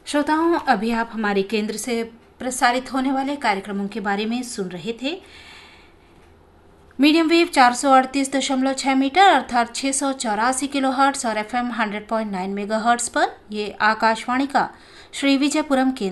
श्रोताओं, अभी आप हमारे केंद्र से प्रसारित होने वाले कार्यक्रमों के बारे में सुन रहे थे। मीडियम वेव 438.6 मीटर अर्थात 684 किलोहर्ट्ज और FM 100.9 मेगाहर्ट्ज पर ये आकाशवाणी का श्री विजयपुरम केंद्र